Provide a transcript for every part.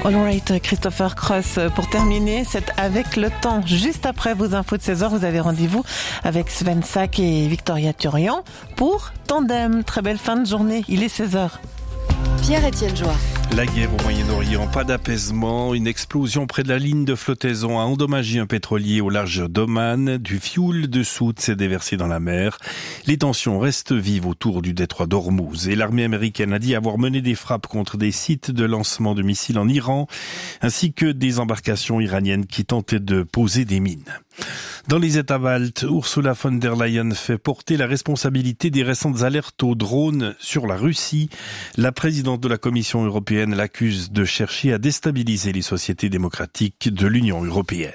All right, Christopher Cross, pour terminer, c'est Avec le temps. Juste après vos infos de 16h, vous avez rendez-vous avec Sven Sack et Victoria Turian pour Tandem. Très belle fin de journée, il est 16h. Pierre-Étienne Joie. La guerre au Moyen-Orient, pas d'apaisement. Une explosion près de la ligne de flottaison a endommagé un pétrolier au large d'Oman. Du fioul de soute s'est déversé dans la mer. Les tensions restent vives autour du détroit d'Ormuz. Et l'armée américaine a dit avoir mené des frappes contre des sites de lancement de missiles en Iran, ainsi que des embarcations iraniennes qui tentaient de poser des mines. Dans les États baltes, Ursula von der Leyen fait porter la responsabilité des récentes alertes aux drones sur la Russie. La présidente de la Commission européenne l'accuse de chercher à déstabiliser les sociétés démocratiques de l'Union européenne.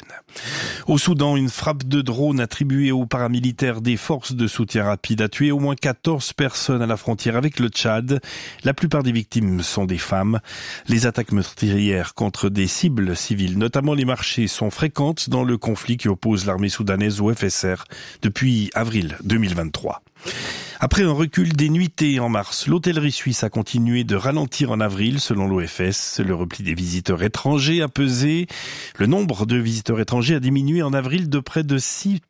Au Soudan, une frappe de drone attribuée aux paramilitaires des forces de soutien rapide a tué au moins 14 personnes à la frontière avec le Tchad. La plupart des victimes sont des femmes. Les attaques meurtrières contre des cibles civiles, notamment les marchés, sont fréquentes dans le conflit qui oppose l'armée soudanaise au FSR depuis avril 2023. Après un recul des nuitées en mars, l'hôtellerie suisse a continué de ralentir en avril, selon l'OFS. Le repli des visiteurs étrangers a pesé. Le nombre de visiteurs étrangers a diminué en avril de près de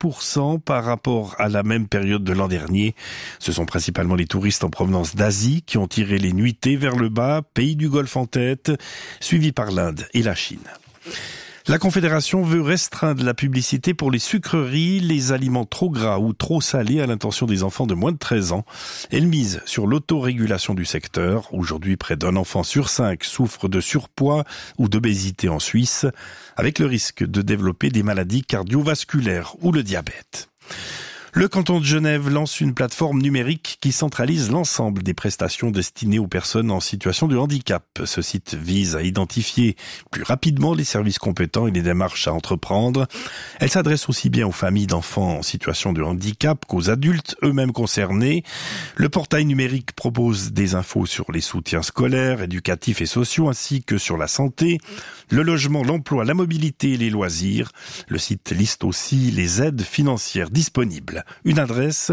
6% par rapport à la même période de l'an dernier. Ce sont principalement les touristes en provenance d'Asie qui ont tiré les nuitées vers le bas, pays du Golfe en tête, suivis par l'Inde et la Chine. La Confédération veut restreindre la publicité pour les sucreries, les aliments trop gras ou trop salés à l'intention des enfants de moins de 13 ans. Elle mise sur l'autorégulation du secteur. Aujourd'hui, près d'un enfant sur 5 souffre de surpoids ou d'obésité en Suisse, avec le risque de développer des maladies cardiovasculaires ou le diabète. Le canton de Genève lance une plateforme numérique qui centralise l'ensemble des prestations destinées aux personnes en situation de handicap. Ce site vise à identifier plus rapidement les services compétents et les démarches à entreprendre. Elle s'adresse aussi bien aux familles d'enfants en situation de handicap qu'aux adultes eux-mêmes concernés. Le portail numérique propose des infos sur les soutiens scolaires, éducatifs et sociaux ainsi que sur la santé, le logement, l'emploi, la mobilité et les loisirs. Le site liste aussi les aides financières disponibles. Une adresse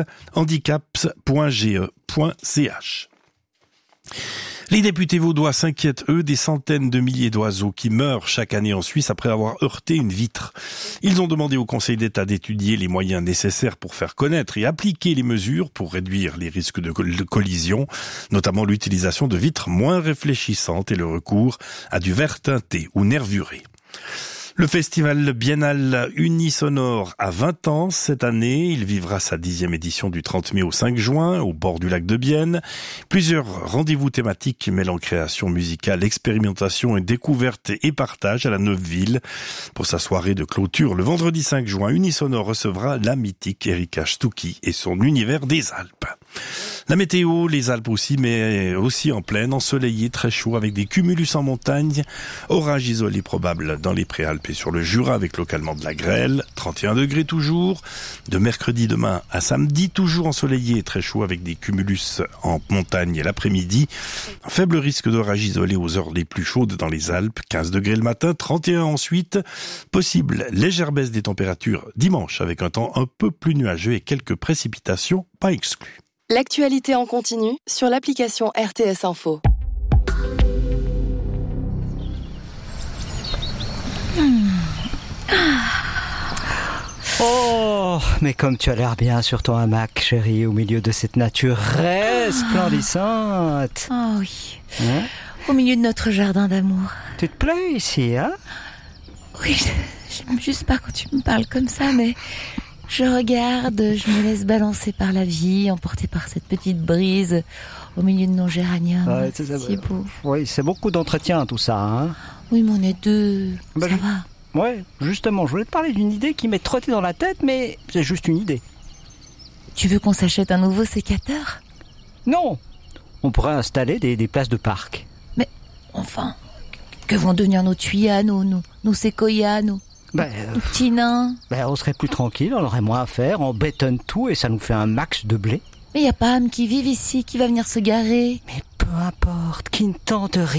handicaps.ge.ch. Les députés vaudois s'inquiètent, eux, des centaines de milliers d'oiseaux qui meurent chaque année en Suisse après avoir heurté une vitre. Ils ont demandé au Conseil d'État d'étudier les moyens nécessaires pour faire connaître et appliquer les mesures pour réduire les risques de collision, notamment l'utilisation de vitres moins réfléchissantes et le recours à du verre teinté ou nervuré. Le festival biennal Unisonore a 20 ans cette année. Il vivra sa 10e édition du 30 mai au 5 juin, au bord du lac de Bienne. Plusieurs rendez-vous thématiques mêlant création musicale, expérimentation et découverte et partage à la Neuveville. Pour sa soirée de clôture, le vendredi 5 juin, Unisonore recevra la mythique Erika Stucki et son univers des Alpes. La météo, les Alpes aussi, mais aussi en plaine, ensoleillé, très chaud, avec des cumulus en montagne, orage isolé probable dans les préalpes et sur le Jura, avec localement de la grêle, 31 degrés toujours. De mercredi demain à samedi, toujours ensoleillé et très chaud, avec des cumulus en montagne l'après-midi. Un faible risque d'orage isolé aux heures les plus chaudes dans les Alpes, 15 degrés le matin, 31 ensuite. Possible légère baisse des températures dimanche, avec un temps un peu plus nuageux et quelques précipitations pas exclues. L'actualité en continu sur l'application RTS Info. Oh, mais comme tu as l'air bien sur ton hamac, chérie, au milieu de cette nature resplendissante. Oh oui, au milieu de notre jardin d'amour. Tu te plais ici, hein? Oui, j'aime juste pas quand tu me parles comme ça, mais... Je regarde, je me laisse balancer par la vie, emportée par cette petite brise au milieu de nos géraniums. Ouais, c'est beau. Oui, c'est beaucoup d'entretien tout ça, hein. Oui, mais on est deux, ça va. Ouais, justement, je voulais te parler d'une idée qui m'est trottée dans la tête, mais c'est juste une idée. Tu veux qu'on s'achète un nouveau sécateur? Non, on pourrait installer des places de parc. Mais, enfin, que vont devenir nos tuyas, nos séquoias, nos petits nains? On serait plus tranquille, on aurait moins à faire, on bétonne tout et ça nous fait un max de blé. Mais y a pas âme qui vive ici, qui va venir se garer. Mais peu importe, qui ne tente rien.